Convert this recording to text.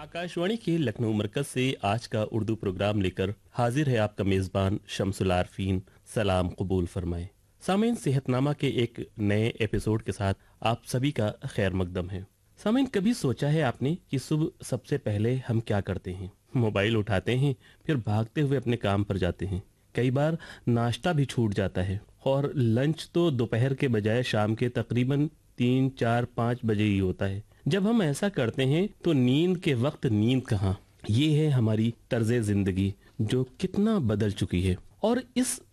आकाशवाणी के लखनऊ मरकज से आज का उर्दू प्रोग्राम लेकर हाजिर है आपका मेजबान शमसुल आरफीन। सलाम कबूल फरमाएं। सामीन, सेहतनामा के एक नए एपिसोड के साथ आप सभी का खैर मकदम है। सामीन, कभी सोचा है आपने कि सुबह सबसे पहले हम क्या करते हैं? मोबाइल उठाते हैं, फिर भागते हुए अपने काम पर जाते हैं। कई बार नाश्ता भी छूट जाता है और लंच तो दोपहर के बजाय शाम के तकरीबन 3, 4, 5 बजे ही होता है। जब हम ऐसा करते हैं तो नींद के वक्त नींद कहाँ? ये है हमारी तर्ज जिंदगी जो कितना बदल चुकी है। और इस